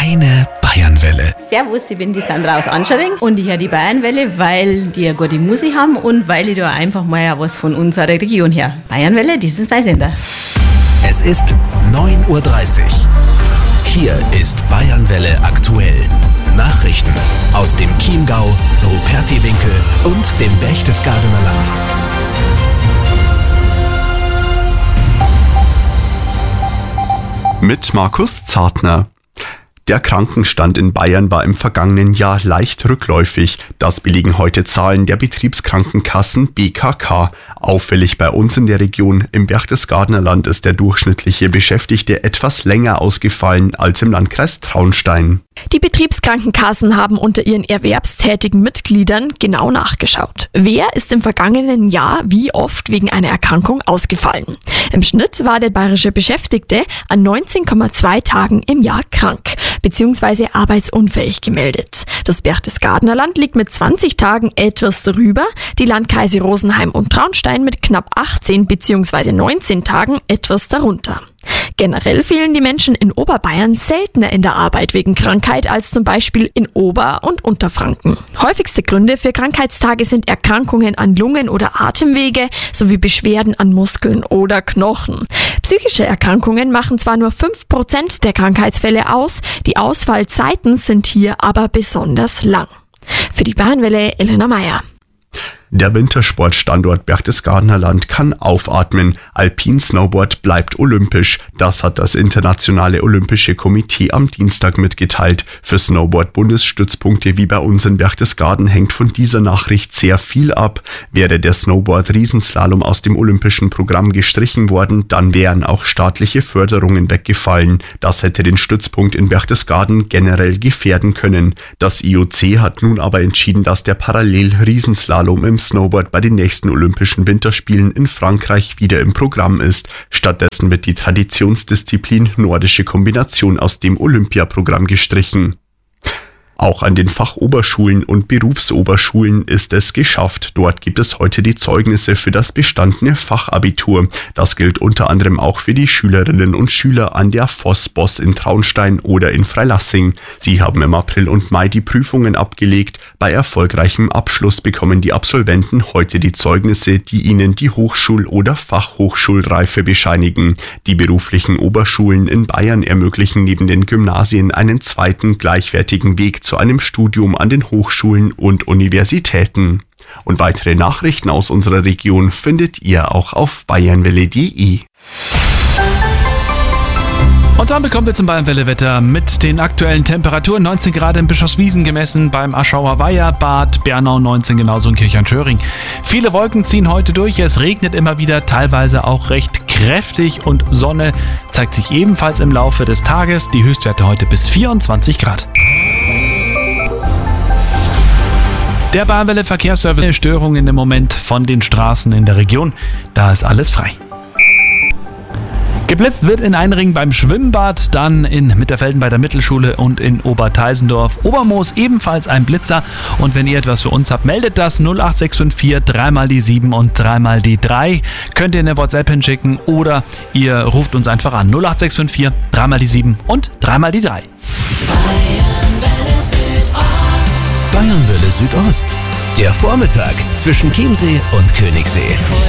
Deine Bayernwelle. Servus, ich bin die Sandra aus Anschering und ich höre die Bayernwelle, weil die eine gute Musik haben und weil ich da einfach mal was von unserer Region her. Bayernwelle, das ist mein Sender. Es ist 9:30 Uhr. Hier ist Bayernwelle aktuell. Nachrichten aus dem Chiemgau, Rupertiwinkel und dem Berchtesgadener Land. Mit Markus Zartner. Der Krankenstand in Bayern war im vergangenen Jahr leicht rückläufig. Das belegen heute Zahlen der Betriebskrankenkassen BKK. Auffällig bei uns in der Region im Berchtesgadener Land ist der durchschnittliche Beschäftigte etwas länger ausgefallen als im Landkreis Traunstein. Die Betriebskrankenkassen haben unter ihren erwerbstätigen Mitgliedern genau nachgeschaut. Wer ist im vergangenen Jahr wie oft wegen einer Erkrankung ausgefallen? Im Schnitt war der bayerische Beschäftigte an 19,2 Tagen im Jahr krank bzw. arbeitsunfähig gemeldet. Das Berchtesgadener Land liegt mit 20 Tagen etwas darüber, die Landkreise Rosenheim und Traunstein mit knapp 18 bzw. 19 Tagen etwas darunter. Generell fehlen die Menschen in Oberbayern seltener in der Arbeit wegen Krankheit als zum Beispiel in Ober- und Unterfranken. Häufigste Gründe für Krankheitstage sind Erkrankungen an Lungen oder Atemwege sowie Beschwerden an Muskeln oder Knochen. Psychische Erkrankungen machen zwar nur 5% der Krankheitsfälle aus, die Ausfallzeiten sind hier aber besonders lang. Für die Bayernwelle Elena Meyer. Der Wintersportstandort Berchtesgadener Land kann aufatmen. Alpin-Snowboard bleibt olympisch. Das hat das Internationale Olympische Komitee am Dienstag mitgeteilt. Für Snowboard-Bundesstützpunkte wie bei uns in Berchtesgaden hängt von dieser Nachricht sehr viel ab. Wäre der Snowboard-Riesenslalom aus dem olympischen Programm gestrichen worden, dann wären auch staatliche Förderungen weggefallen. Das hätte den Stützpunkt in Berchtesgaden generell gefährden können. Das IOC hat nun aber entschieden, dass der Parallel-Riesenslalom im Snowboard bei den nächsten Olympischen Winterspielen in Frankreich wieder im Programm ist. Stattdessen wird die Traditionsdisziplin nordische Kombination aus dem Olympiaprogramm gestrichen. Auch an den Fachoberschulen und Berufsoberschulen ist es geschafft. Dort gibt es heute die Zeugnisse für das bestandene Fachabitur. Das gilt unter anderem auch für die Schülerinnen und Schüler an der Voss-Boss in Traunstein oder in Freilassing. Sie haben im April und Mai die Prüfungen abgelegt. Bei erfolgreichem Abschluss bekommen die Absolventen heute die Zeugnisse, die ihnen die Hochschul- oder Fachhochschulreife bescheinigen. Die beruflichen Oberschulen in Bayern ermöglichen neben den Gymnasien einen zweiten gleichwertigen Weg zu einem Studium an den Hochschulen und Universitäten. Und weitere Nachrichten aus unserer Region findet ihr auch auf bayernwelle.de. Und dann bekommen wir zum Bayernwelle-Wetter mit den aktuellen Temperaturen. 19 Grad in Bischofswiesen gemessen, beim Aschauer Weiher, Bad Bernau 19, genauso in Kirchheinschöring. Viele Wolken ziehen heute durch, es regnet immer wieder, teilweise auch recht kräftig und Sonne zeigt sich ebenfalls im Laufe des Tages. Die Höchstwerte heute bis 24 Grad. Der Bayernwelle-Verkehrsservice, Störungen im Moment von den Straßen in der Region, da ist alles frei. Geblitzt wird in Einringen beim Schwimmbad, dann in Mitterfelden bei der Mittelschule und in Oberteisendorf. Obermoos ebenfalls ein Blitzer. Und wenn ihr etwas für uns habt, meldet das 08654 3 die 7 und 3 die 3. Könnt ihr eine WhatsApp hinschicken oder ihr ruft uns einfach an 08654 3 die 7 und 3 die 3. Bayernwelle Südost. Der Vormittag zwischen Chiemsee und Königssee.